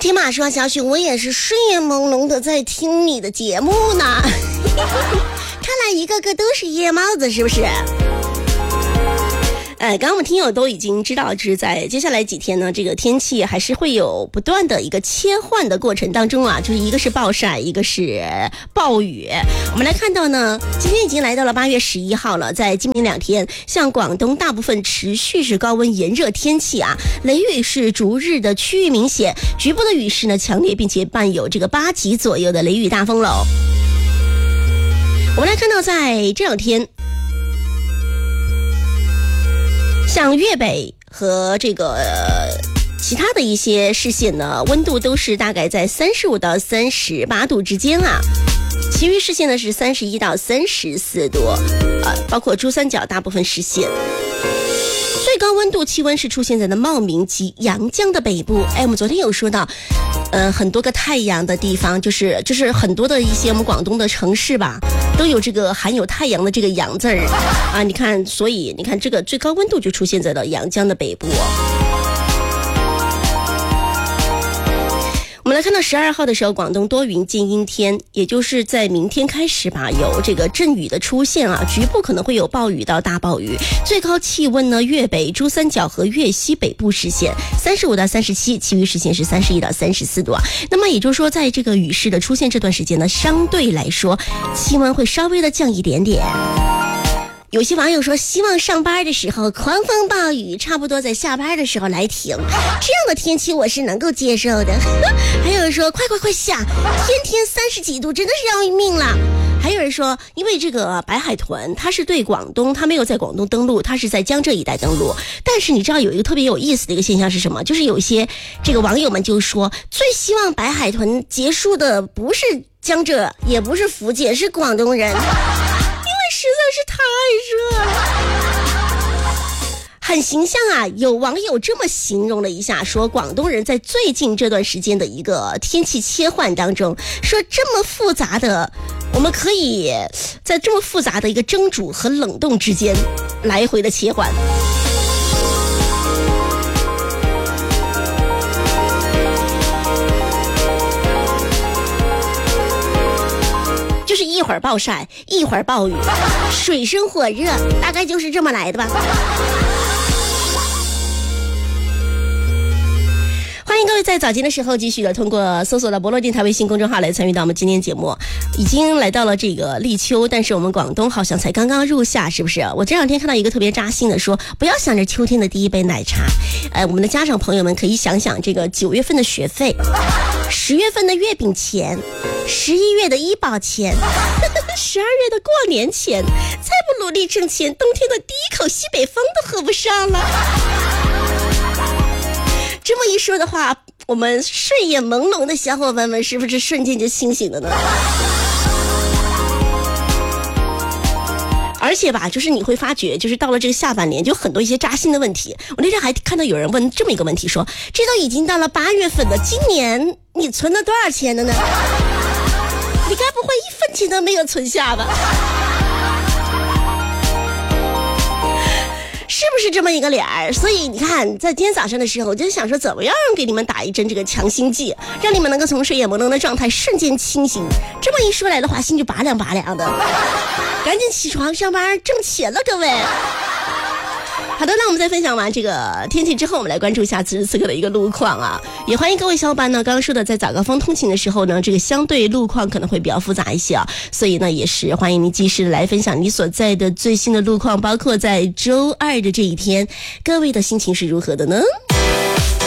天马说小许，我也是睡眼朦胧的在听你的节目呢。看来一个个都是夜猫子，是不是？刚刚我们听友都已经知道，就是在接下来几天呢，这个天气还是会有不断的一个切换的过程当中啊，就是一个是暴晒，一个是暴雨。我们来看到呢，今天已经来到了8月11号了，在今明2天，像广东大部分持续是高温炎热天气啊，雷雨是逐日的区域明显，局部的雨势呢强烈，并且伴有这个8级左右的雷雨大风喽。我们来看到在这2天，像粤北和这个其他的一些市县呢，温度都是大概在35到38度之间啊，其余市县呢是31到34度，包括珠三角大部分市县。最高温度气温是出现在了茂名及阳江的北部。我们昨天有说到很多个太阳的地方，就是很多的一些我们广东的城市吧，都有这个含有太阳的这个阳字儿啊，你看，所以你看这个最高温度就出现在了阳江的北部。我们来看到12号的时候，广东多云见阴天，也就是在明天开始吧，有这个阵雨的出现啊，局部可能会有暴雨到大暴雨。最高气温呢，粤北、珠三角和粤西北部市县35到37，其余市县是31到34度啊。那么也就是说，在这个雨势的出现这段时间呢，相对来说气温会稍微的降一点点。有些网友说希望上班的时候狂风暴雨差不多在下班的时候来停，这样的天气我是能够接受的。还有人说快下，天30几度真的是要命了。还有人说因为这个白海豚它是对广东，它没有在广东登陆，它是在江浙一带登陆。但是你知道有一个特别有意思的一个现象是什么？就是有一些这个网友们就说最希望白海豚结束的不是江浙，也不是福建，是广东人，实在是太热了，很形象啊。有网友这么形容了一下，说广东人在最近这段时间的一个天气切换当中，说这么复杂的，我们可以在这么复杂的一个蒸煮和冷冻之间来回的切换。就是一会儿暴晒，一会儿暴雨，水深火热，大概就是这么来的吧。欢迎各位在早间的时候继续的通过搜索的博乐电台微信公众号来参与到我们今天节目。已经来到了这个立秋，但是我们广东好像才刚刚入夏，是不是？我这2天看到一个特别扎心的说，不要想着秋天的第一杯奶茶，我们的家长朋友们可以想想这个9月份的学费，10月份的月饼钱，11月的医保钱，12月的过年钱，再不努力挣钱，冬天的第一口西北风都喝不上了。这么一说的话，我们睡眼朦胧的小伙伴们是不是瞬间就清醒了呢？而且吧，就是你会发觉，就是到了这个下半年，就很多一些扎心的问题。我那天还看到有人问这么一个问题，说这都已经到了8月份了，今年你存了多少钱了呢？你该不会1分钱都没有存下吧？是不是这么一个脸儿？所以你看，在今天早上的时候，我就想说怎么样给你们打一针这个强心剂，让你们能够从睡眼朦胧的状态瞬间清醒。这么一说来的话，心就拔凉拔凉的，赶紧起床上班挣钱了，各位。好的，那我们在分享完这个天气之后，我们来关注一下此时此刻的一个路况啊。也欢迎各位小伙伴呢，刚刚说的在早高峰通勤的时候呢，这个相对路况可能会比较复杂一些啊，所以呢也是欢迎你及时的来分享你所在的最新的路况，包括在周2的这一天，各位的心情是如何的呢？